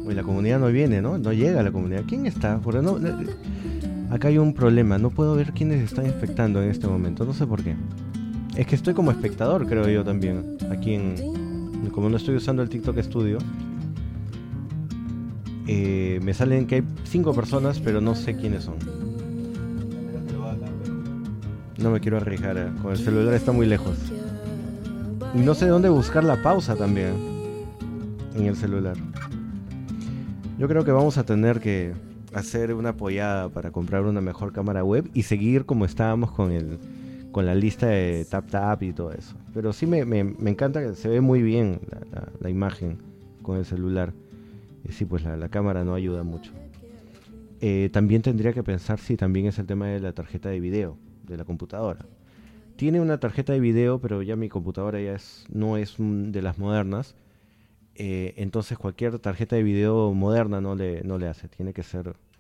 Uy, la comunidad no viene, ¿no? No llega la comunidad. ¿Quién está? Porque acá hay un problema. No puedo ver quiénes están espectando en este momento. No sé por qué. Es que estoy como espectador, creo yo también. Aquí como no estoy usando el TikTok Studio, me salen que hay 5 personas, pero no sé quiénes son. No me quiero arriesgar. Con el celular está muy lejos. Y no sé dónde buscar la pausa también en el celular. Yo creo que vamos a tener que hacer una apoyada para comprar una mejor cámara web y seguir como estábamos con la lista de tap tap y todo eso. Pero sí me encanta que se ve muy bien la imagen con el celular. Y sí, pues la cámara no ayuda mucho. También tendría que pensar si también es el tema de la tarjeta de video de la computadora. Tiene una tarjeta de video, pero ya mi computadora no es de las modernas. Entonces cualquier tarjeta de video moderna no le hace. Tiene que ser